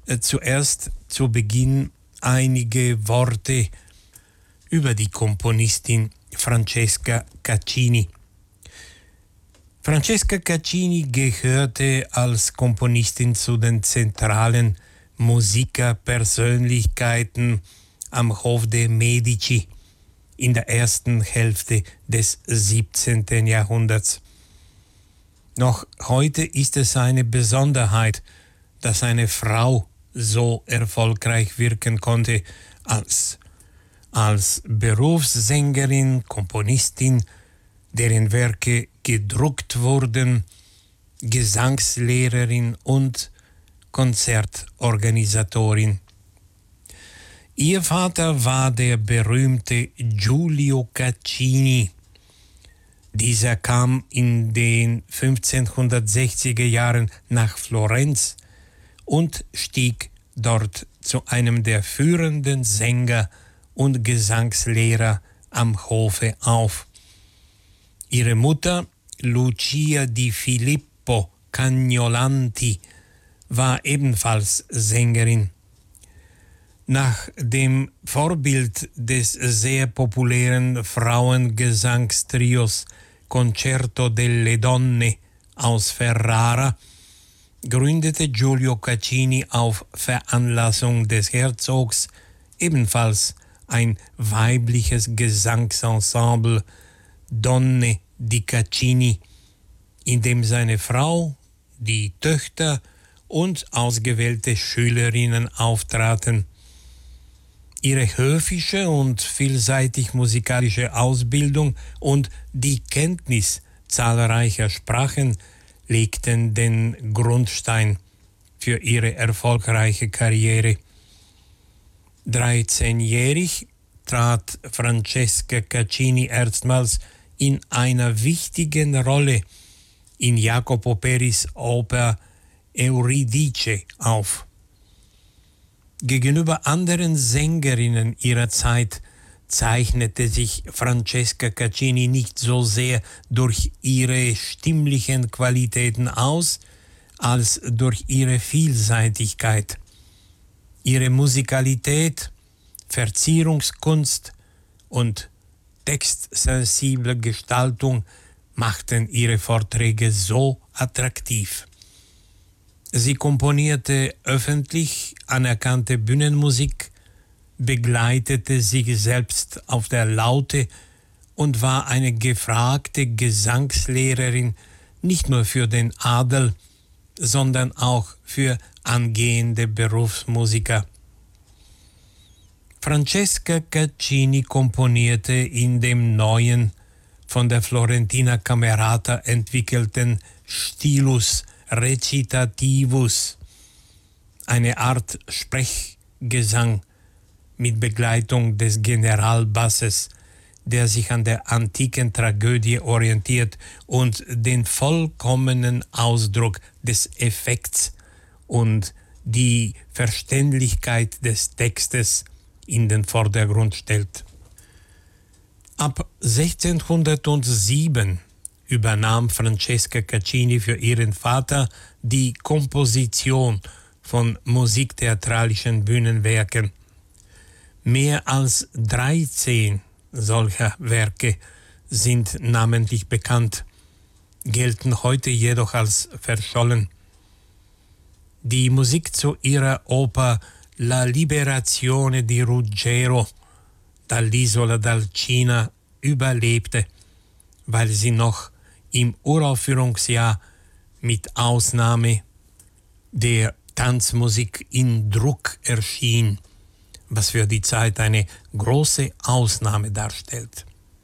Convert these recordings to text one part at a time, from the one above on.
zuerst zu Beginn einige Worte über die Komponistin Francesca Caccini. Francesca Caccini gehörte als Komponistin zu den zentralen Musikerpersönlichkeiten am Hof der Medici in der ersten Hälfte des 17. Jahrhunderts. Noch heute ist es eine Besonderheit, dass eine Frau so erfolgreich wirken konnte als Berufssängerin, Komponistin, deren Werke gedruckt wurden, Gesangslehrerin und Konzertorganisatorin. Ihr Vater war der berühmte Giulio Caccini. Dieser kam in den 1560er Jahren nach Florenz und stieg dort zu einem der führenden Sänger und Gesangslehrer am Hofe auf. Ihre Mutter, Lucia di Filippo Cagnolanti, war ebenfalls Sängerin. Nach dem Vorbild des sehr populären Frauengesangstrios Concerto delle Donne aus Ferrara gründete Giulio Caccini auf Veranlassung des Herzogs ebenfalls ein weibliches Gesangsensemble Donne di Caccini, in dem seine Frau, die Töchter und ausgewählte Schülerinnen auftraten. Ihre höfische und vielseitig musikalische Ausbildung und die Kenntnis zahlreicher Sprachen legten den Grundstein für ihre erfolgreiche Karriere. 13-jährig trat Francesca Caccini erstmals in einer wichtigen Rolle in Jacopo Peris Oper Euridice auf. Gegenüber anderen Sängerinnen ihrer Zeit zeichnete sich Francesca Caccini nicht so sehr durch ihre stimmlichen Qualitäten aus, als durch ihre Vielseitigkeit. Ihre Musikalität, Verzierungskunst und textsensible Gestaltung machten ihre Vorträge so attraktiv. Sie komponierte öffentlich anerkannte Bühnenmusik, begleitete sich selbst auf der Laute und war eine gefragte Gesangslehrerin nicht nur für den Adel, sondern auch für angehende Berufsmusiker. Francesca Caccini komponierte in dem neuen, von der Florentina Camerata entwickelten Stilus recitativus, eine Art Sprechgesang mit Begleitung des Generalbasses, der sich an der antiken Tragödie orientiert und den vollkommenen Ausdruck des Effekts und die Verständlichkeit des Textes in den Vordergrund stellt. Ab 1607 übernahm Francesca Caccini für ihren Vater die Komposition von musiktheatralischen Bühnenwerken. Mehr als 13 solcher Werke sind namentlich bekannt, gelten heute jedoch als verschollen. Die Musik zu ihrer Oper La Liberazione di Ruggero dall'Isola d'Alcina überlebte, weil sie noch im Uraufführungsjahr mit Ausnahme der Tanzmusik in Druck erschien, was für die Zeit eine große Ausnahme darstellt.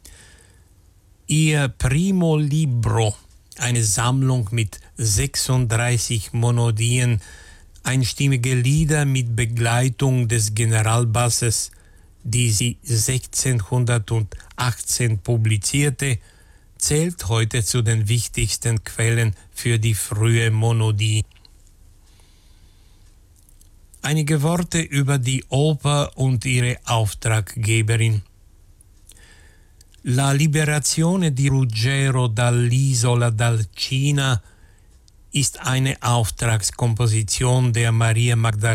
Ihr Primo Libro, eine Sammlung mit 36 Monodien, einstimmige Lieder mit Begleitung des Generalbasses, die sie 1618 publizierte, zählt heute zu den wichtigsten Quellen für die frühe Monodie. Einige Worte über die Oper und ihre Auftraggeberin. La Liberazione di Ruggero dall'Isola d'Alcina ist eine Auftragskomposition der Maria Magdalena